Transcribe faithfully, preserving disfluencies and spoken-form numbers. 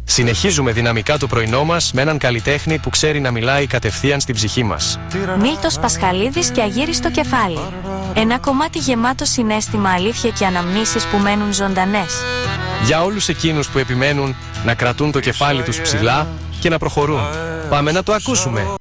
Συνεχίζουμε δυναμικά το πρωινό μας με έναν καλλιτέχνη που ξέρει να μιλάει κατευθείαν στην ψυχή μας. Μίλτος Πασχαλίδης και Αγύριστο κεφάλι. Ένα κομμάτι γεμάτο συναίσθημα, αλήθεια και αναμνήσεις που μένουν ζωντανές. Για όλους εκείνους που επιμένουν να κρατούν το κεφάλι τους ψηλά και να προχωρούν. Πάμε να το ακούσουμε.